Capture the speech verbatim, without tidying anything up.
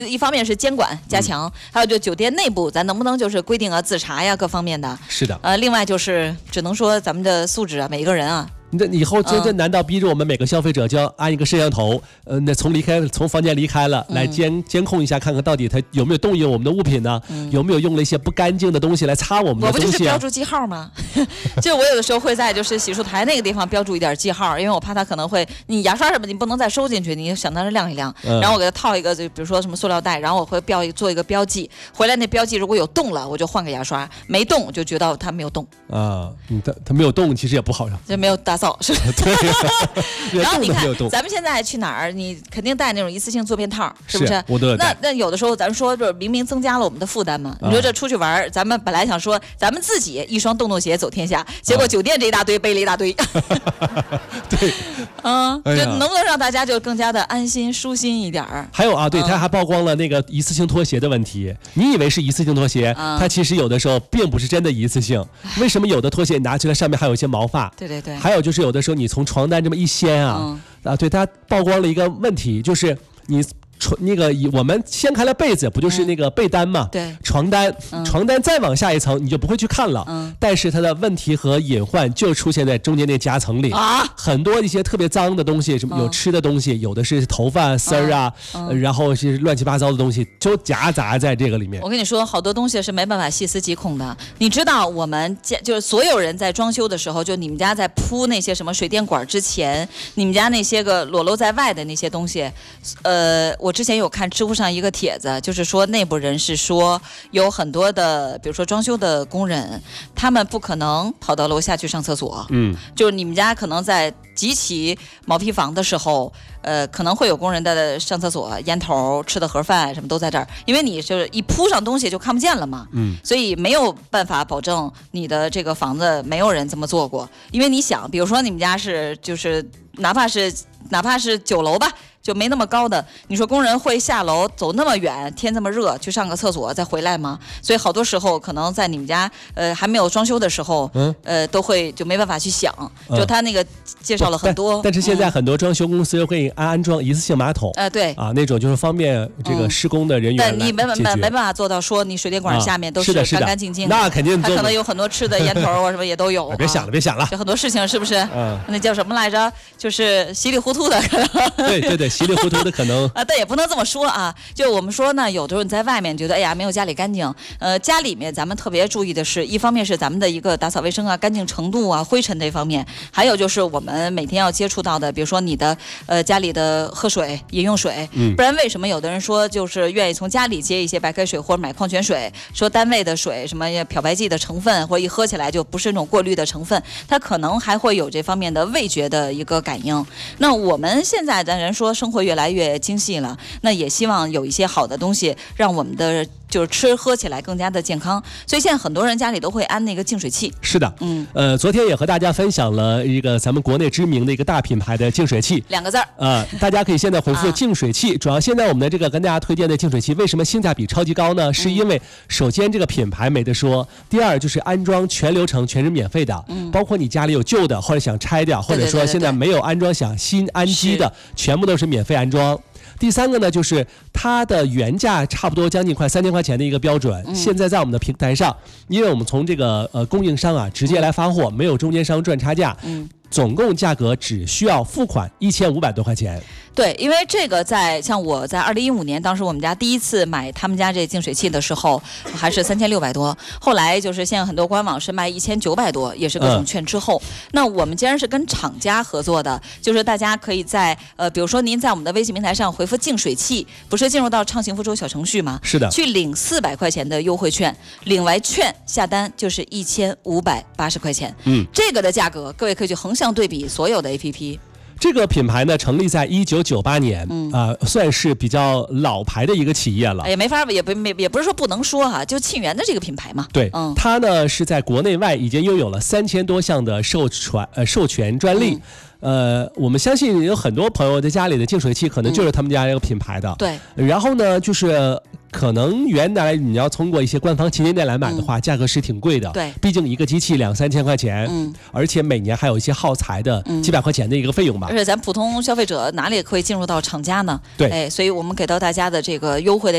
一方面是监管加强，嗯、还有就酒店内部咱能不能就是规定啊自查呀各方面的。 是的。 呃，另外就是只能说咱们的素质啊，每一个人啊。 那以后真正难道逼着我们每个消费者就要安一个摄像头？呃，那从离开从房间离开了，来监监控一下，看看到底他有没有动用我们的物品呢？嗯、有没有用了一些不干净的东西来擦我们的东西、啊？ 我不就是标注记号吗？就我有的时候会在就是洗漱台那个地方标注一点记号，因为我怕他可能会你牙刷什么你不能再收进去，你想当时晾一晾，嗯、然后我给他套一个就比如说什么塑料袋，然后我会标做一个标记，回来那标记如果有动了，我就换个牙刷；没动我就觉得他没有动啊，他他没有动其实也不好， 就没有打扫是吧？ 对。 然后你看，咱们现在去哪儿，你肯定带那种一次性坐便套，是不是？ 是我都有带。 那那有的时候咱说，就是明明增加了我们的负担嘛。啊、你说这出去玩，咱们本来想说咱们自己一双洞洞鞋走天下，结果酒店这一大堆背了一大堆。 对， 嗯，哎、就能不能让大家就更加的安心舒心一点儿？ 还有啊，对，他还曝光了那个一次性拖鞋的问题。你以为是一次性拖鞋，嗯、它其实有的时候并不是真的一次性。为什么有的拖鞋拿起来上面还有一些毛发？ 对对对。 还有就是有的时候你从床单这么一掀啊，嗯、啊，对，它曝光了一个问题，就是你那个我们掀开了被子，不就是那个被单嘛？ 嗯、对， 床单，嗯、床单再往下一层，你就不会去看了。嗯，但是它的问题和隐患就出现在中间那夹层里啊，很多一些特别脏的东西，什么有吃的东西，嗯、有的是头发丝儿啊，嗯嗯、然后是乱七八糟的东西，就夹杂在这个里面。 我跟你说，好多东西是没办法细思极恐的。你知道，我们家就是所有人在装修的时候，就你们家在铺那些什么水电管之前，你们家那些个裸露在外的那些东西，呃，我。我之前有看知乎上一个帖子，就是说内部人士说有很多的，比如说装修的工人，他们不可能跑到楼下去上厕所。嗯，就是你们家可能在极其毛坯房的时候，呃，可能会有工人的上厕所、烟头、吃的盒饭什么都在这儿，因为你就是一铺上东西就看不见了嘛。嗯，所以没有办法保证你的这个房子没有人这么做过，因为你想，比如说你们家是就是哪怕是哪怕是九楼吧。就没那么高的，你说工人会下楼走那么远，天这么热去上个厕所再回来吗？所以好多时候可能在你们家呃还没有装修的时候，嗯，呃都会就没办法去想，嗯、就他那个介绍了很多。 但, 但是现在很多装修公司会安安装一次性马桶， 呃对啊那种就是方便这个施工的人员来解决。 但你没没没办法做到说你水电管下面都是干干净净的， 那肯定他可能有很多吃的烟头啊什么也都有。 别想了，别想了， 就很多事情是不是？嗯，那叫什么来着？就是稀里糊涂的。 对对对，稀里糊涂的可能。 啊，但也不能这么说啊。就我们说呢，有的时候你在外面觉得，哎呀，没有家里干净。呃，家里面咱们特别注意的是，一方面是咱们的一个打扫卫生啊、干净程度啊、灰尘这方面，还有就是我们每天要接触到的，比如说你的呃家里的喝水、饮用水。嗯。不然为什么有的人说就是愿意从家里接一些白开水或者买矿泉水？说单位的水什么漂白剂的成分，或者一喝起来就不是那种过滤的成分，它可能还会有这方面的味觉的一个感应。那我们现在的人说生活越来越精细了，那也希望有一些好的东西，让我们的就是吃喝起来更加的健康。所以现在很多人家里都会安那个净水器。 是的，嗯，呃，昨天也和大家分享了一个咱们国内知名的一个大品牌的净水器， 两个字儿， 呃，大家可以现在回复净水器。啊、主要现在我们的这个跟大家推荐的净水器，为什么性价比超级高呢？是因为首先这个品牌没得说，第二就是安装全流程全是免费的，嗯，包括你家里有旧的或者想拆掉，或者说现在没有安装想新安机的，全部都是免费安装。第三个呢，就是它的原价差不多将近快三千块钱的一个标准，嗯、现在在我们的平台上，因为我们从这个呃供应商啊直接来发货，没有中间商赚差价，嗯，总共价格只需要付款一千五百多块钱。 对，因为这个在像我在二零一五年，当时我们家第一次买他们家这净水器的时候，还是三千六百多。后来就是现在很多官网是卖一千九百多，也是各种券之后。嗯、那我们既然是跟厂家合作的，就是大家可以在呃，比如说您在我们的微信平台上回复净水器，不是进入到畅行福州小程序吗？ 是的， 去领四百块钱的优惠券，领完券下单就是一千五百八十块钱。嗯，这个的价格，各位可以去横向对比所有的 A P P。 这个品牌呢，成立在一九九八年，嗯啊、呃，算是比较老牌的一个企业了。 也没法，也不没也不是说不能说哈、啊，就沁园的这个品牌嘛。 对，嗯，它呢是在国内外已经拥有了三千多项的授权呃授权专利。嗯呃，我们相信有很多朋友在家里的净水器可能就是他们家这个品牌的。 嗯、对。 然后呢，就是可能原来你要通过一些官方旗舰店来买的话，嗯、价格是挺贵的。 对。 毕竟一个机器两三千块钱，嗯，而且每年还有一些耗材的几百块钱的一个费用吧。 而且咱普通消费者哪里可以进入到厂家呢？ 对。 哎，所以我们给到大家的这个优惠的。